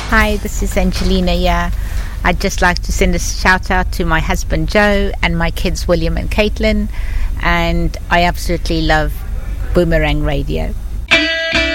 Hi, this is Angelina here. I'd just like to send a shout out to my husband Joe and my kids William and Caitlin, and I absolutely love Boomerang Radio.